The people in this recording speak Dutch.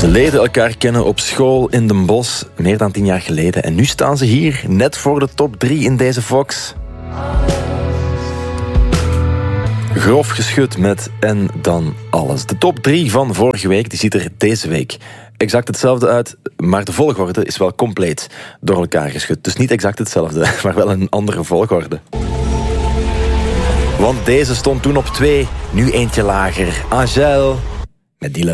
Ze leerden elkaar kennen op school in Den Bosch, meer dan 10 jaar geleden. En nu staan ze hier, net voor de top 3 in deze Fox. Grof geschud met En dan alles. De top 3 van vorige week, die ziet er deze week exact hetzelfde uit, maar de volgorde is wel compleet door elkaar geschud. Dus niet exact hetzelfde, maar wel een andere volgorde. Want deze stond toen op 2, nu eentje lager. Angèle met Diele.